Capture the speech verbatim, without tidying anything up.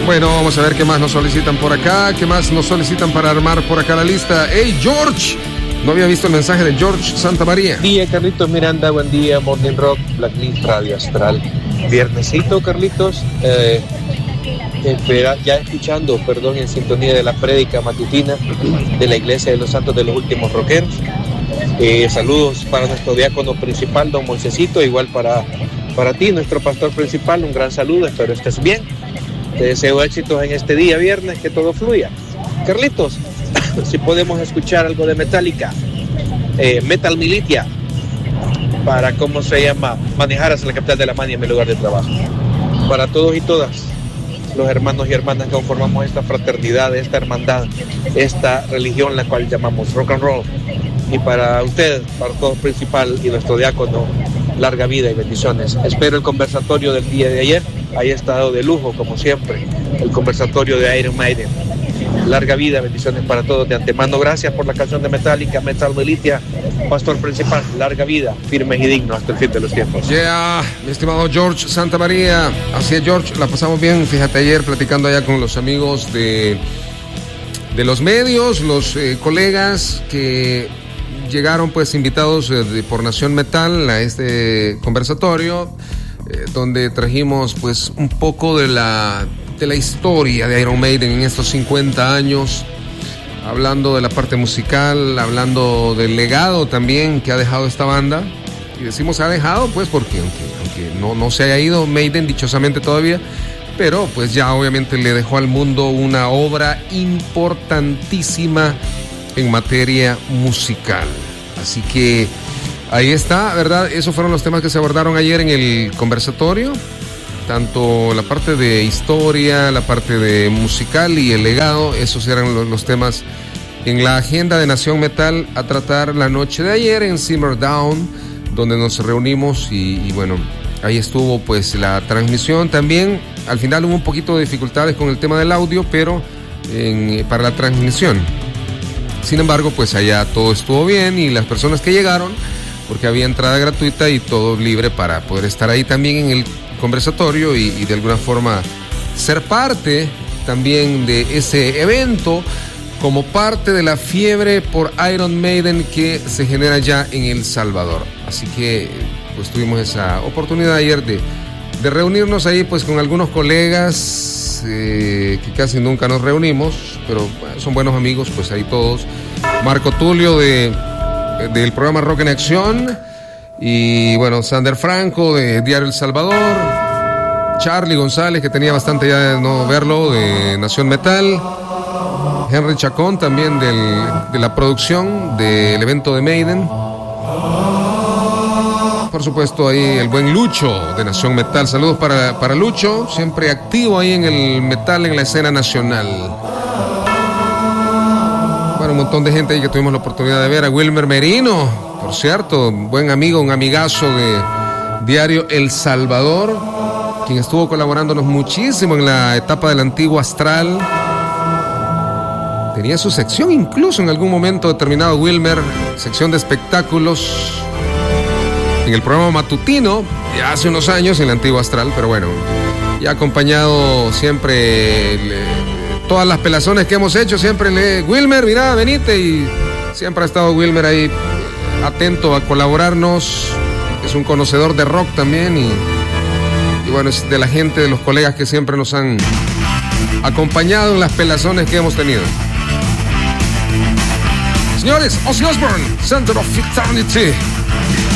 Bueno, vamos a ver qué más nos solicitan por acá, qué más nos solicitan para armar por acá la lista. ¡Hey, George! No había visto el mensaje de George Santamaría. Buen día, Carlitos Miranda, buen día, Morning Rock, Blacklist, Radio Astral. Viernesito, Carlitos, eh, espera, ya escuchando, perdón, en sintonía de la prédica matutina de la Iglesia de los Santos de los Últimos Rockeros. Eh, saludos para nuestro diácono principal, don Moisésito, igual para, para ti, nuestro pastor principal, un gran saludo, espero estés bien. Te deseo éxitos en este día viernes, que todo fluya. Carlitos, si podemos escuchar algo de Metallica, eh, Metal Militia, para, ¿cómo se llama?, manejar hacia la capital de Alemania en mi lugar de trabajo. Para todos y todas los hermanos y hermanas que conformamos esta fraternidad, esta hermandad, esta religión la cual llamamos rock and roll. Y para usted, para todo principal y nuestro diácono, larga vida y bendiciones. Espero el conversatorio del día de ayer haya estado de lujo, como siempre, el conversatorio de Iron Maiden. Larga vida, bendiciones para todos. De antemano, gracias por la canción de Metallica, Metal Militia. Pastor principal, larga vida, firmes y dignos hasta el fin de los tiempos. Yeah, mi estimado George Santamaría. Así es, George, la pasamos bien. Fíjate, ayer platicando allá con los amigos de, de los medios, los eh, colegas que llegaron pues invitados eh, de, por Nación Metal a este conversatorio, eh, donde trajimos pues un poco de la... de la historia de Iron Maiden en estos cincuenta años, hablando de la parte musical, hablando del legado también que ha dejado esta banda. Y decimos ha dejado pues porque aunque, aunque no, no se haya ido Maiden dichosamente todavía, pero pues ya obviamente le dejó al mundo una obra importantísima en materia musical. Así que ahí está, ¿verdad? Esos fueron los temas que se abordaron ayer en el conversatorio. Tanto la parte de historia, la parte de musical y el legado, esos eran los, los temas en la agenda de Nación Metal a tratar la noche de ayer en Simmer Down, donde nos reunimos y, y bueno, ahí estuvo pues la transmisión también. Al final hubo un poquito de dificultades con el tema del audio, pero en, para la transmisión. Sin embargo, pues allá todo estuvo bien y las personas que llegaron, porque había entrada gratuita y todo libre para poder estar ahí también en el conversatorio y, y de alguna forma ser parte también de ese evento como parte de la fiebre por Iron Maiden que se genera ya en El Salvador. Así que pues tuvimos esa oportunidad ayer de, de reunirnos ahí pues con algunos colegas eh, que casi nunca nos reunimos, pero bueno, son buenos amigos pues ahí todos. Marco Tulio de, del programa Rock en Acción. Y bueno, Sander Franco de Diario El Salvador, Charlie González, que tenía bastante ya de no verlo, de Nación Metal, Henry Chacón también del, de la producción del evento de Maiden, por supuesto ahí el buen Lucho de Nación Metal. Saludos para, para Lucho, siempre activo ahí en el metal, en la escena nacional. Bueno, un montón de gente ahí que tuvimos la oportunidad de ver, a Wilmer Merino, por cierto, buen amigo, un amigazo de Diario El Salvador, quien estuvo colaborándonos muchísimo en la etapa del antiguo Astral. Tenía su sección incluso en algún momento determinado Wilmer, sección de espectáculos en el programa matutino, ya hace unos años en el antiguo Astral, pero bueno, ya acompañado siempre le, todas las pelazones que hemos hecho, siempre le, Wilmer, mira, venite, y siempre ha estado Wilmer ahí atento a colaborarnos, es un conocedor de rock también y, y bueno, es de la gente, de los colegas que siempre nos han acompañado en las pelazones que hemos tenido. Señores, Ozzy Osbourne, Center of Eternity.